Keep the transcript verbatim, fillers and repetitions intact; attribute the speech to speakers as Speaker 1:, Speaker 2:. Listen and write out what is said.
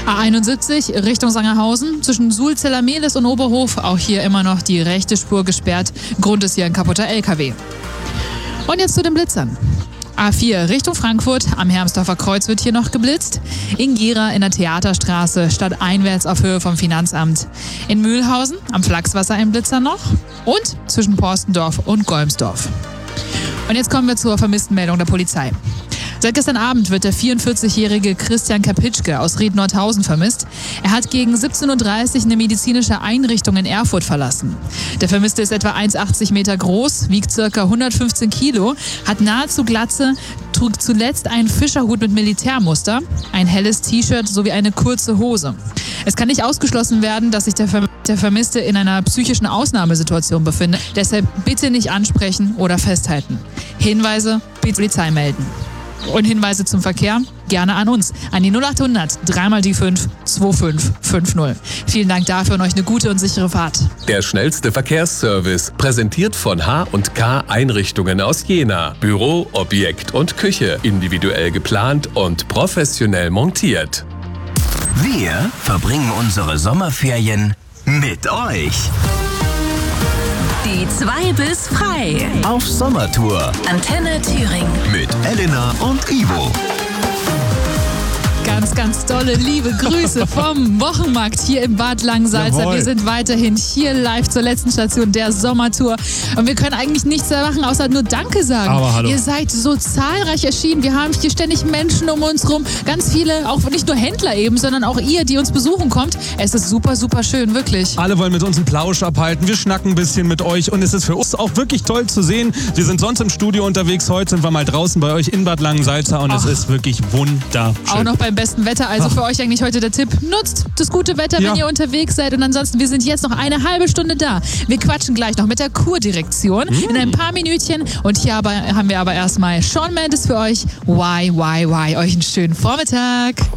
Speaker 1: A einundsiebzig Richtung Sangerhausen zwischen Sulzeller-Mehlis und Oberhof. Auch hier immer noch die rechte Spur gesperrt. Grund ist hier ein kaputter L K W. Und jetzt zu den Blitzern. A vier Richtung Frankfurt, am Hermsdorfer Kreuz wird hier noch geblitzt. In Gera in der Theaterstraße, stadteinwärts auf Höhe vom Finanzamt. In Mühlhausen am Flachswasser ein Blitzer noch. Und zwischen Porstendorf und Golmsdorf. Und jetzt kommen wir zur vermissten Meldung der Polizei. Seit gestern Abend wird der vierundvierzigjährige Christian Kapitschke aus Ried-Nordhausen vermisst. Er hat gegen siebzehn Uhr dreißig eine medizinische Einrichtung in Erfurt verlassen. Der Vermisste ist etwa eins Komma achtzig Meter groß, wiegt ca. hundertfünfzehn Kilo, hat nahezu Glatze, trug zuletzt einen Fischerhut mit Militärmuster, ein helles T-Shirt sowie eine kurze Hose. Es kann nicht ausgeschlossen werden, dass sich der, Ver- der Vermisste in einer psychischen Ausnahmesituation befindet. Deshalb bitte nicht ansprechen oder festhalten. Hinweise bitte Polizei melden. Und Hinweise zum Verkehr gerne an uns, an die null acht hundert drei mal die fünf zwei fünf fünf null. Vielen Dank dafür und euch eine gute und sichere Fahrt.
Speaker 2: Der schnellste Verkehrsservice, präsentiert von H und K Einrichtungen aus Jena. Büro, Objekt und Küche, individuell geplant und professionell montiert.
Speaker 3: Wir verbringen unsere Sommerferien mit euch.
Speaker 4: Die zwei bis frei.
Speaker 3: Auf Sommertour
Speaker 4: Antenne Thüringen.
Speaker 3: mit Elena und Ivo.
Speaker 1: Ganz, ganz tolle, liebe Grüße vom Wochenmarkt hier im Bad Langensalza.
Speaker 5: Jawohl.
Speaker 1: Wir sind weiterhin hier live zur letzten Station der Sommertour. Und wir können eigentlich nichts mehr machen, außer nur Danke sagen.
Speaker 5: Aber hallo.
Speaker 1: Ihr seid so zahlreich erschienen. Wir haben hier ständig Menschen um uns rum. Ganz viele, auch nicht nur Händler eben, sondern auch ihr, die uns besuchen kommt. Es ist super, super schön, wirklich.
Speaker 5: Alle wollen mit uns einen Plausch abhalten. Wir schnacken ein bisschen mit euch und es ist für uns auch wirklich toll zu sehen. Wir sind sonst im Studio unterwegs. Heute sind wir mal draußen bei euch in Bad Langensalza und
Speaker 1: Ach.
Speaker 5: es ist wirklich wunderschön.
Speaker 1: Auch noch beim besten Wetter. Also für euch eigentlich heute der Tipp. Nutzt das gute Wetter,
Speaker 5: Ja.
Speaker 1: wenn ihr unterwegs seid. Und ansonsten, wir sind jetzt noch eine halbe Stunde da. Wir quatschen gleich noch mit der Kurdirektion in ein paar Minütchen. Und hier aber, haben wir aber erstmal Shawn Mendes für euch. Why, why, why. Euch einen schönen Vormittag.